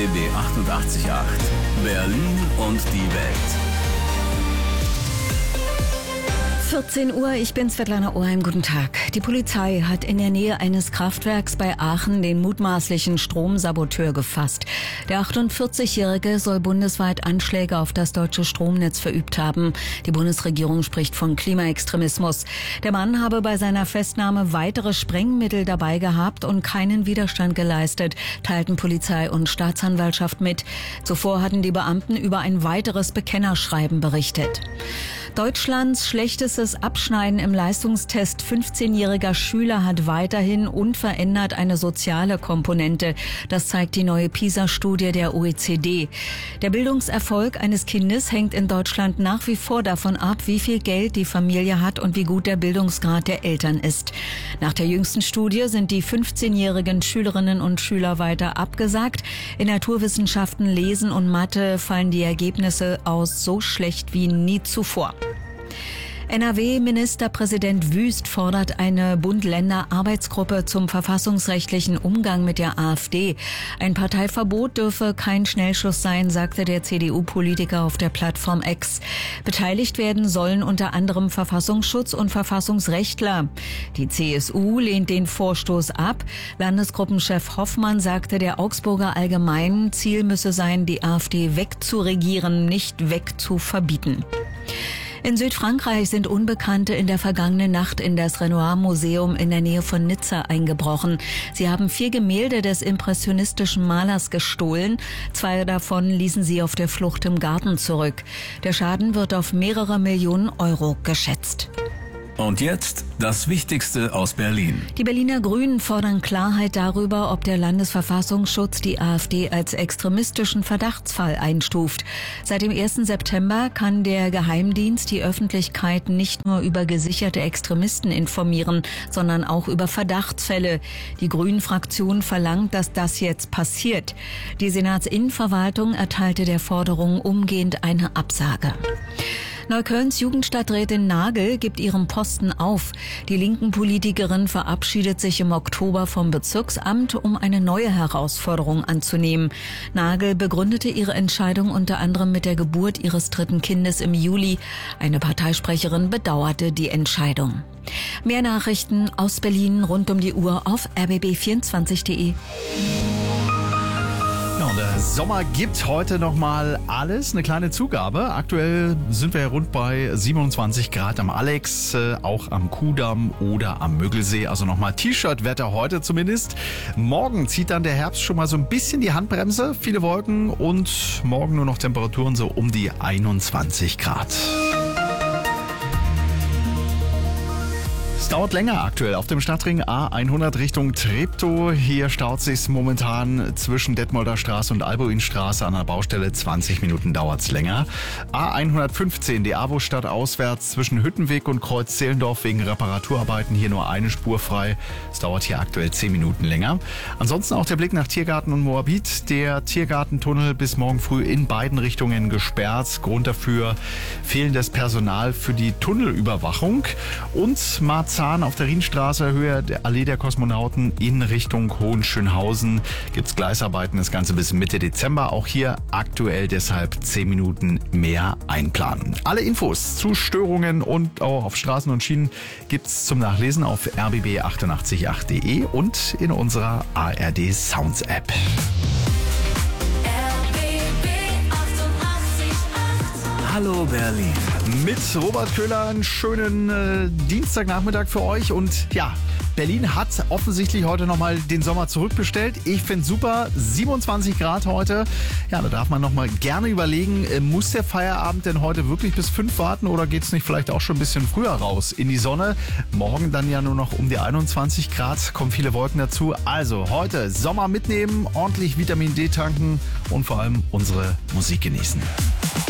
RBB 88.8 Berlin und die Welt. 14 Uhr, ich bin Svetlana Oheim, guten Tag. Die Polizei hat in der Nähe eines Kraftwerks bei Aachen den mutmaßlichen Stromsaboteur gefasst. Der 48-Jährige soll bundesweit Anschläge auf das deutsche Stromnetz verübt haben. Die Bundesregierung spricht von Klimaextremismus. Der Mann habe bei seiner Festnahme weitere Sprengmittel dabei gehabt und keinen Widerstand geleistet, teilten Polizei und Staatsanwaltschaft mit. Zuvor hatten die Beamten über ein weiteres Bekennerschreiben berichtet. Deutschlands schlechtestes Abschneiden im Leistungstest 15-jähriger Schüler hat weiterhin unverändert eine soziale Komponente. Das zeigt die neue PISA-Studie der OECD. Der Bildungserfolg eines Kindes hängt in Deutschland nach wie vor davon ab, wie viel Geld die Familie hat und wie gut der Bildungsgrad der Eltern ist. Nach der jüngsten Studie sind die 15-jährigen Schülerinnen und Schüler weiter abgesagt. In Naturwissenschaften, Lesen und Mathe fallen die Ergebnisse aus so schlecht wie nie zuvor. NRW-Ministerpräsident Wüst fordert eine Bund-Länder-Arbeitsgruppe zum verfassungsrechtlichen Umgang mit der AfD. Ein Parteiverbot dürfe kein Schnellschuss sein, sagte der CDU-Politiker auf der Plattform X. Beteiligt werden sollen unter anderem Verfassungsschutz und Verfassungsrechtler. Die CSU lehnt den Vorstoß ab. Landesgruppenchef Hoffmann sagte der Augsburger Allgemeinen, Ziel müsse sein, die AfD wegzuregieren, nicht wegzuverbieten. In Südfrankreich sind Unbekannte in der vergangenen Nacht in das Renoir-Museum in der Nähe von Nizza eingebrochen. Sie haben 4 Gemälde des impressionistischen Malers gestohlen. 2 davon ließen sie auf der Flucht im Garten zurück. Der Schaden wird auf mehrere Millionen Euro geschätzt. Und jetzt das Wichtigste aus Berlin. Die Berliner Grünen fordern Klarheit darüber, ob der Landesverfassungsschutz die AfD als extremistischen Verdachtsfall einstuft. Seit dem 1. September kann der Geheimdienst die Öffentlichkeit nicht nur über gesicherte Extremisten informieren, sondern auch über Verdachtsfälle. Die Grünen-Fraktion verlangt, dass das jetzt passiert. Die Senatsinnenverwaltung erteilte der Forderung umgehend eine Absage. Neuköllns Jugendstadträtin Nagel gibt ihren Posten auf. Die linken Politikerin verabschiedet sich im Oktober vom Bezirksamt, um eine neue Herausforderung anzunehmen. Nagel begründete ihre Entscheidung unter anderem mit der Geburt ihres 3. Kindes im Juli. Eine Parteisprecherin bedauerte die Entscheidung. Mehr Nachrichten aus Berlin rund um die Uhr auf rbb24.de. Ja, und der Sommer gibt heute nochmal alles, eine kleine Zugabe. Aktuell sind wir ja rund bei 27 Grad am Alex, auch am Kuhdamm oder am Müggelsee. Also nochmal T-Shirt-Wetter heute zumindest. Morgen zieht dann der Herbst schon mal so ein bisschen die Handbremse. Viele Wolken und morgen nur noch Temperaturen so um die 21 Grad. Es dauert länger aktuell auf dem Stadtring A100 Richtung Treptow. Hier staut sich's momentan zwischen Detmolder Straße und Albuinstraße an der Baustelle. 20 Minuten dauert's länger. A115, die AWO-Stadt auswärts zwischen Hüttenweg und Kreuz Zehlendorf wegen Reparaturarbeiten. Hier nur eine Spur frei. Es dauert hier aktuell 10 Minuten länger. Ansonsten auch der Blick nach Tiergarten und Moabit. Der Tiergartentunnel bis morgen früh in beiden Richtungen gesperrt. Grund dafür fehlendes Personal für die Tunnelüberwachung. Und Marzahn auf der Rienstraße, Höhe der Allee der Kosmonauten in Richtung Hohenschönhausen gibt's Gleisarbeiten, das Ganze bis Mitte Dezember. Auch hier aktuell deshalb 10 Minuten mehr einplanen. Alle Infos zu Störungen und auch auf Straßen und Schienen gibt's zum Nachlesen auf rbb888.de und in unserer ARD Sounds App. Hallo Berlin. Mit Robert Köhler einen schönen Dienstagnachmittag für euch. Und ja, Berlin hat offensichtlich heute nochmal den Sommer zurückbestellt. Ich finde super, 27 Grad heute. Ja, da darf man nochmal gerne überlegen, muss der Feierabend denn heute wirklich bis 5 warten oder geht es nicht vielleicht auch schon ein bisschen früher raus in die Sonne? Morgen dann ja nur noch um die 21 Grad, kommen viele Wolken dazu. Also heute Sommer mitnehmen, ordentlich Vitamin D tanken und vor allem unsere Musik genießen.